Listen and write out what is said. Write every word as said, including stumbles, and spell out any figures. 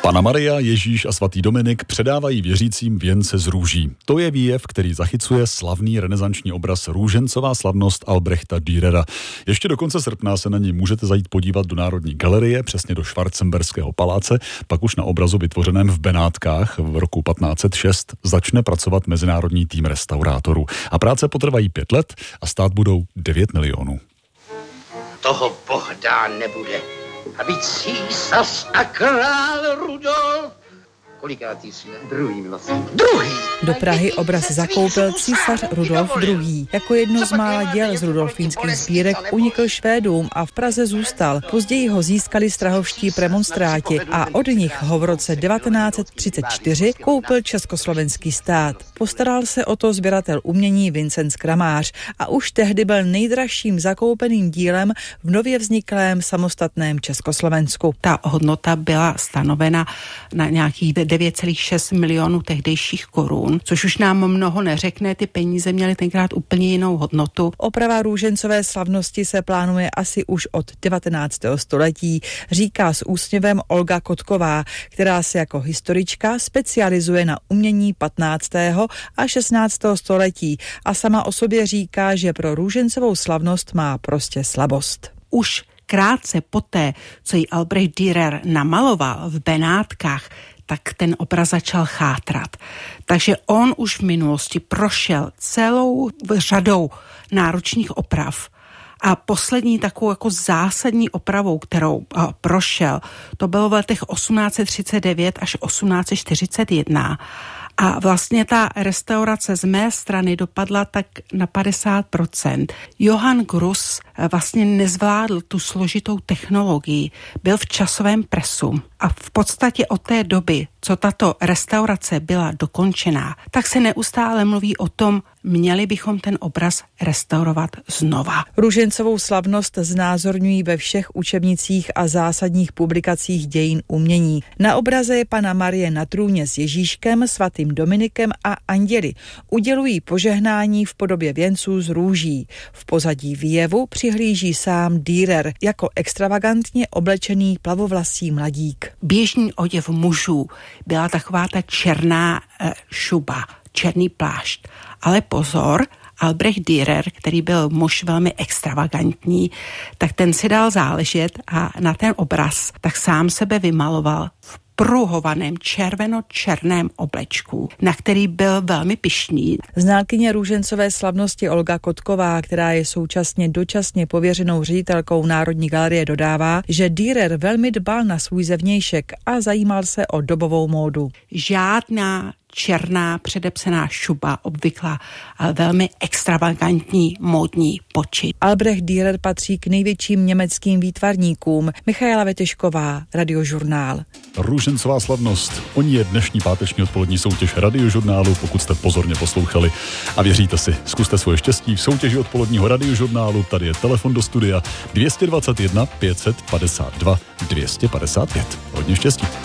Panna Maria, Ježíš a svatý Dominik předávají věřícím věnce z růží. To je výjev, který zachycuje slavný renesanční obraz Růžencová slavnost Albrechta Dürera. Ještě do konce srpna se na něj můžete zajít podívat do Národní galerie, přesně do Schwarzenberského paláce, pak už na obrazu vytvořeném v Benátkách v roku patnáct set šest začne pracovat mezinárodní tým restaurátorů. A práce potrvají pět let a stát budou devět milionů. Toho Bohdán nebude. A být císař a král Rudolf. Kolikátý jsi? Druhý, milostný. Druhý! Do Prahy obraz zakoupil císař Rudolf druhý. Jako jedno z mála děl z rudolfínských sbírek unikl Švédům a v Praze zůstal. Později ho získali strahovští premonstráti a od nich ho v roce devatenáct set třicet čtyři koupil československý stát. Postaral se o to sběratel umění Vincent Kramář a už tehdy byl nejdražším zakoupeným dílem v nově vzniklém samostatném Československu. Ta hodnota byla stanovena na nějakých devět celá šest milionů tehdejších korun, což už nám mnoho neřekne, ty peníze měly tenkrát úplně jinou hodnotu. Oprava Růžencové slavnosti se plánuje asi už od devatenáctého století, říká s úsměvem Olga Kotková, která se jako historička specializuje na umění patnáctého a šestnáctého století a sama o sobě říká, že pro Růžencovou slavnost má prostě slabost. Už krátce poté, co ji Albrecht Dürer namaloval v Benátkách, tak ten obraz začal chátrat. Takže on už v minulosti prošel celou řadou náročných oprav a poslední takovou jako zásadní opravou, kterou uh, prošel, to bylo v letech osmnáct set třicet devět až osmnáct set čtyřicet jedna. A vlastně ta restaurace z mé strany dopadla tak na padesát procent. Johann Gruss vlastně nezvládl tu složitou technologii, byl v časovém presu a v podstatě od té doby, co tato restaurace byla dokončená, tak se neustále mluví o tom, měli bychom ten obraz restaurovat znova. Růžencovou slavnost znázorňují ve všech učebnicích a zásadních publikacích dějin umění. Na obraze je Panna Marie na trůně s Ježíškem, svatým Dominikem a anděli. Udělují požehnání v podobě věnců z růží. V pozadí výjevu přihlíží sám Dürer jako extravagantně oblečený plavovlasý mladík. Běžný oděv mužů byla taková ta černá e, šuba, černý plášť. Ale pozor, Albrecht Dürer, který byl muž velmi extravagantní, tak ten si dal záležet a na ten obraz tak sám sebe vymaloval v pruhovaném červeno-černém oblečku, na který byl velmi pyšný. Znalkyně Růžencové slavnosti Olga Kotková, která je současně dočasně pověřenou ředitelkou Národní galerie, dodává, že Dürer velmi dbal na svůj zevnějšek a zajímal se o dobovou módu. Žádná černá předepsaná šuba, obvyklá, ale velmi extravagantní módní počit. Albrecht Dürer patří k největším německým výtvarníkům. Michaela Vetešková, Radiožurnál. Růžencová slavnost. O ní je dnešní páteční odpolední soutěž Radiožurnálu, pokud jste pozorně poslouchali a věříte si. Zkuste svoje štěstí v soutěži odpoledního Radiožurnálu. Tady je telefon do studia dvě stě dvacet jedna pět set padesát dva dvě stě padesát pět. Hodně štěstí.